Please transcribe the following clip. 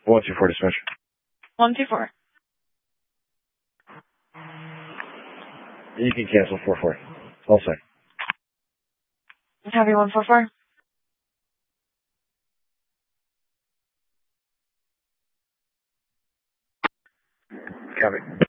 124 dispatch. 124. You can cancel 44. All set. Copy 144. Copy.